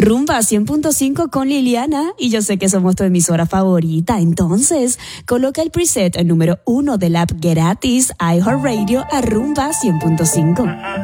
Rumba 100.5 con Liliana, y yo sé que somos tu emisora favorita. Entonces, coloca el preset número 1 del app gratis iHeartRadio a Rumba 100.5.